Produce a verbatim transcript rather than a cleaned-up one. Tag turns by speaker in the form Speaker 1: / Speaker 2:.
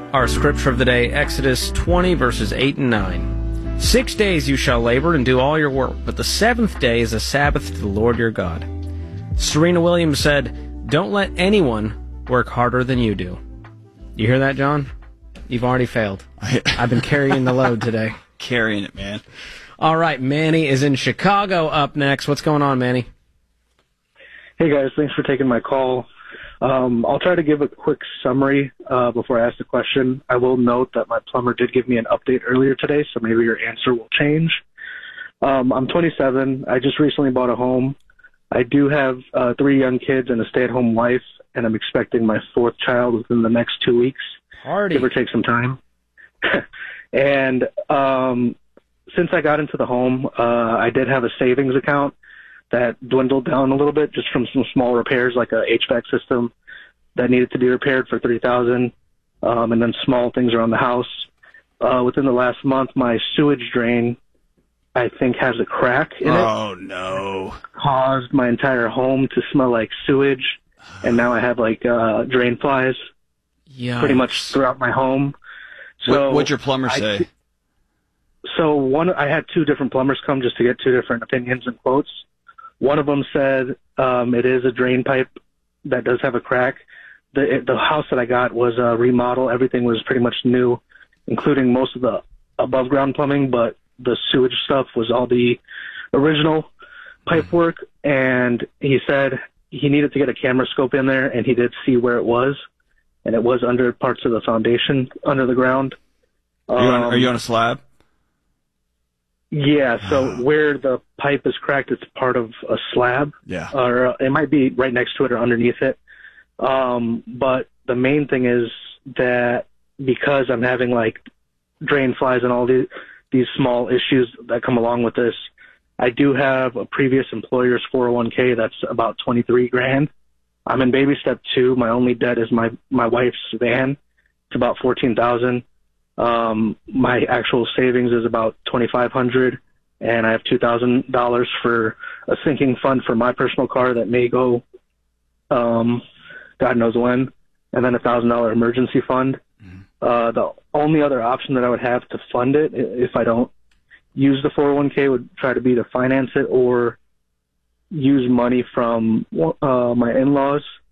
Speaker 1: Our scripture of the day, Exodus twenty, verses eight and nine. Six days you shall labor and do all your work, but the seventh day is a Sabbath to the Lord your God. Serena Williams said, don't let anyone work harder than you do. You hear that, John? You've already failed. I've been carrying the load today.
Speaker 2: Carrying it, man.
Speaker 1: All right, Manny is in Chicago up next. What's going on, Manny?
Speaker 3: Hey, guys. Thanks for taking my call. Um, I'll try to give a quick summary uh, before I ask the question. I will note that my plumber did give me an update earlier today, so maybe your answer will change. Um, I'm twenty-seven. I just recently bought a home. I do have uh, three young kids and a stay-at-home wife, and I'm expecting my fourth child within the next two weeks.
Speaker 1: Party.
Speaker 3: Give or take some time. and um, since I got into the home, uh, I did have a savings account that dwindled down a little bit just from some small repairs like a H V A C system that needed to be repaired for three thousand dollars, um, and then small things around the house. Uh, within the last month, my sewage drain, I think, has a crack in it.
Speaker 2: Oh, no.
Speaker 3: Caused my entire home to smell like sewage, and now I have, like, uh, drain flies
Speaker 1: Yikes. Pretty
Speaker 3: much throughout my home. So
Speaker 2: what, what'd your plumber
Speaker 3: I,
Speaker 2: say?
Speaker 3: So one, I had two different plumbers come just to get two different opinions and quotes. One of them said um, it is a drain pipe that does have a crack. The it, the house that I got was a remodel. Everything was pretty much new, including most of the above ground plumbing, but the sewage stuff was all the original pipe work. And he said he needed to get a camera scope in there, and he did see where it was, and it was under parts of the foundation, under the ground.
Speaker 2: Are you on,
Speaker 3: Um,
Speaker 2: are you on a slab?
Speaker 3: Yeah, so where the pipe is cracked, it's part of a slab.
Speaker 2: Yeah.
Speaker 3: Or uh, it might be right next to it or underneath it. Um, but the main thing is that because I'm having, like, drain flies and all these, these small issues that come along with this, I do have a previous employer's four oh one k that's about twenty-three grand. I'm in baby step two. My only debt is my, my wife's van. It's about fourteen thousand. Um, my actual savings is about twenty-five hundred, and I have two thousand dollars for a sinking fund for my personal car that may go, um, God knows when, and then a thousand dollar emergency fund. Mm-hmm. Uh, the only other option that I would have to fund it, if I don't use the four oh one k, would try to be to finance it or use money from uh, my in-laws